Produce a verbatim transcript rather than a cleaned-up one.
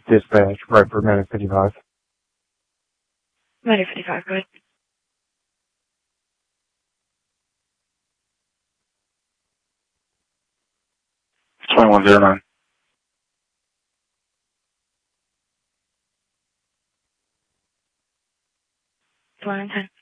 Dispatch, right for minute fifty-five. Minute fifty-five, go ahead. twenty-one oh nine. twenty-one ten.